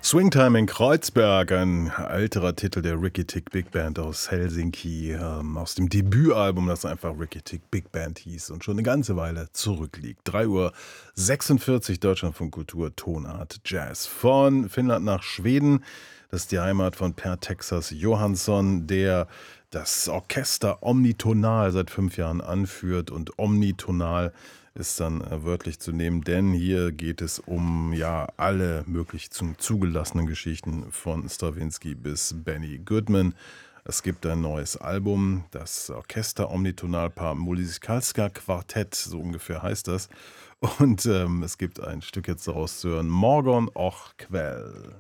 Swingtime in Kreuzberg, ein älterer Titel der Ricky Tick Big Band aus Helsinki, aus dem Debütalbum, das einfach Ricky Tick Big Band hieß und schon eine ganze Weile zurückliegt. 3:46 Uhr Deutschlandfunk Kultur, Tonart Jazz. Von Finnland nach Schweden. Das ist die Heimat von Per Texas Johansson, der das Orchester Omnitonal seit 5 Jahren anführt. Und Omnitonal ist dann wörtlich zu nehmen, denn hier geht es um ja alle möglich zugelassenen Geschichten von Stravinsky bis Benny Goodman. Es gibt ein neues Album, das Orchester Omnitonalpaar Musikalska Quartett, so ungefähr heißt das. Und es gibt ein Stück jetzt daraus zu hören, Morgon och Quell.